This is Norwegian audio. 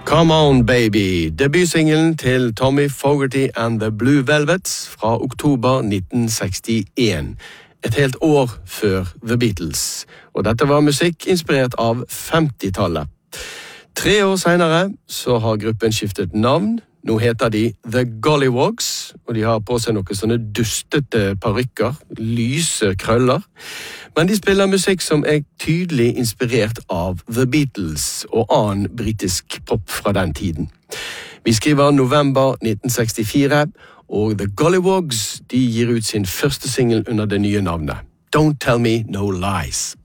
Come On Baby, debutsingelen til Tommy Fogerty and the Blue Velvets fra oktober 1961. Et helt år før The Beatles, og dette var musikk inspirert av 50-tallet. 3 år senere så har gruppen skiftet navn. Nå heter de The Golliwogs, og de har på seg noen sånne dustete parykker, lyse krøller. Men de spiller musikk som er tydelig inspirert av The Beatles og annen britisk pop fra den tiden. Vi skriver november 1964, og The Golliwogs de gir ut sin første single under det nye navnet. Don't Tell Me No Lies.